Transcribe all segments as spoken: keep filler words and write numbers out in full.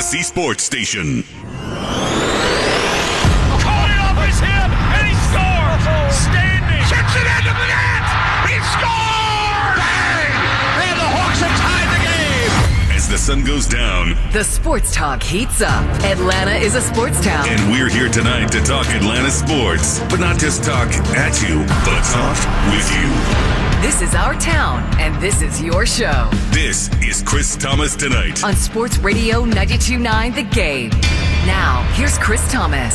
Odyssey Sports Station. Caught it off his hip, and he scores! Standing! Chips it into the net! He scores! Bang! And the Hawks have tied the game! As the sun goes down, the sports talk heats up. Atlanta is a sports town. And we're here tonight to talk Atlanta sports. But not just talk at you, but talk with you. This is our town, and this is your show. This is Chris Thomas Tonight. On Sports Radio ninety-two point nine The Game. Now, here's Chris Thomas.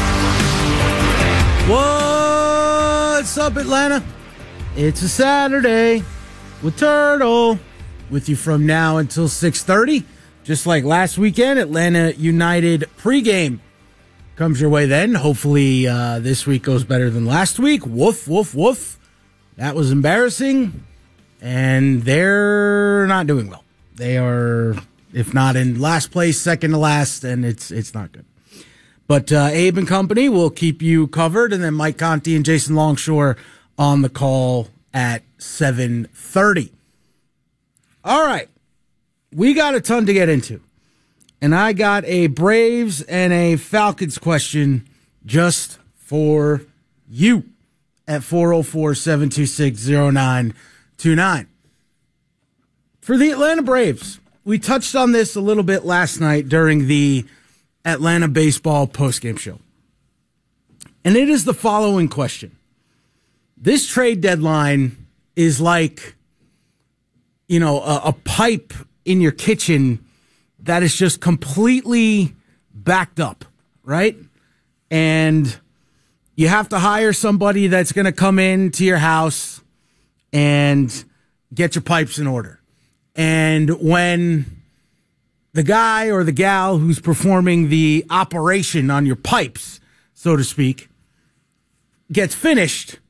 What's up, Atlanta? It's a Saturday with Turtle. With you from now until six thirty. Just like last weekend, Atlanta United pregame comes your way then. Hopefully uh, this week goes better than last week. Woof, woof, woof. That was embarrassing, and they're not doing well. They are, if not in last place, second to last, and it's it's not good. But uh, Abe and company will keep you covered, and then Mike Conti and Jason Longshore on the call at seven thirty. All right, we got a ton to get into, and I got a Braves and a Falcons question just for you. At four oh four, seven two six, oh nine two nine. For the Atlanta Braves, we touched on this a little bit last night during the Atlanta baseball postgame show. And it is the following question. This trade deadline is like, you know, a, a pipe in your kitchen that is just completely backed up, right? And you have to hire somebody that's going to come into your house and get your pipes in order. And when the guy or the gal who's performing the operation on your pipes, so to speak, gets finished,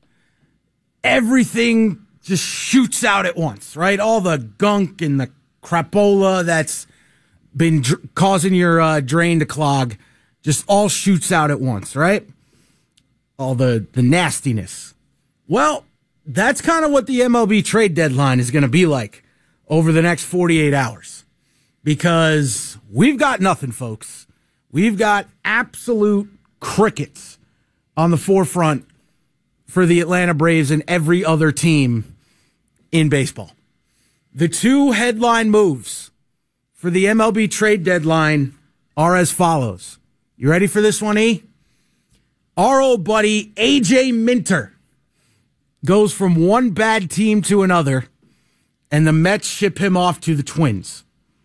everything just shoots out at once, right? All the gunk and the crapola that's been dr- causing your uh, drain to clog just all shoots out at once, right? All the, the nastiness. Well, that's kind of what the M L B trade deadline is going to be like over the next forty-eight hours. Because we've got nothing, folks. We've got absolute crickets on the forefront for the Atlanta Braves and every other team in baseball. The two headline moves for the M L B trade deadline are as follows. You ready for this one, E? Our old buddy A J Minter goes from one bad team to another, and the Mets ship him off to the Twins.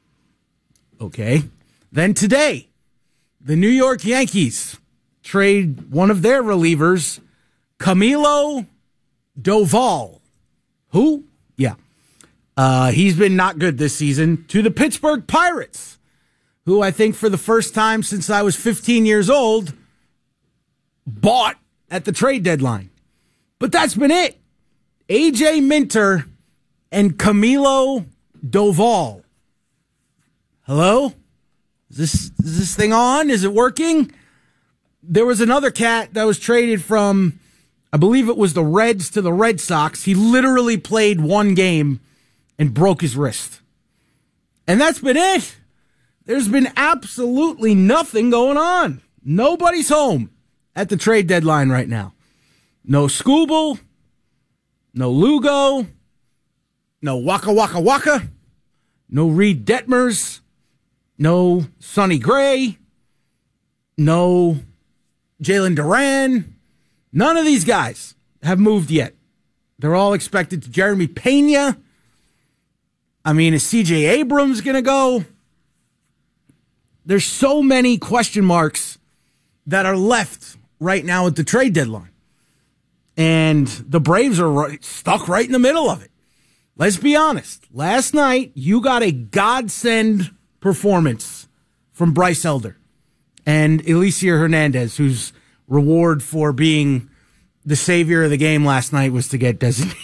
Okay. Then today, the New York Yankees trade one of their relievers, Camilo Doval. Who? Yeah. Uh, he's been not good this season, to the Pittsburgh Pirates, who I think for the first time since I was fifteen years old bought at the trade deadline. But that's been it. A J Minter and Camilo Doval. Hello? Is this, is this thing on? Is it working? There was another cat that was traded from, I believe it was the Reds to the Red Sox. He literally played one game and broke his wrist. And that's been it. There's been absolutely nothing going on. Nobody's home at the trade deadline right now. No Skubal, no Lugo, no Waka Waka Waka, no Reed Detmers, no Sonny Gray, no Jalen Duran. None of these guys have moved yet. They're all expected to. Jeremy Pena. I mean, is C J Abrams going to go? There's so many question marks that are left right now at the trade deadline. And the Braves are right, stuck right in the middle of it. Let's be honest. Last night, you got a godsend performance from Bryce Elder and Elieser Hernandez, whose reward for being the savior of the game last night was to get designated